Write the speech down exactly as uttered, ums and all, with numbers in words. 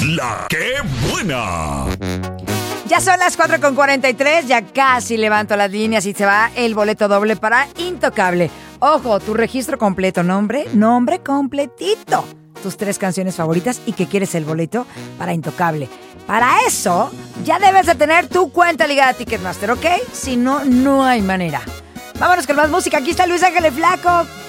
La que buena. Ya son las cuatro con cuarenta y tres, ya casi levanto las líneas y se va el boleto doble para Intocable. Ojo, tu registro completo, nombre, nombre completito. Tus tres canciones favoritas y que quieres el boleto para Intocable. Para eso, ya debes de tener tu cuenta ligada a Ticketmaster, ¿ok? Si no, no hay manera. Vámonos con más música. Aquí está Luis Ángel el Flaco.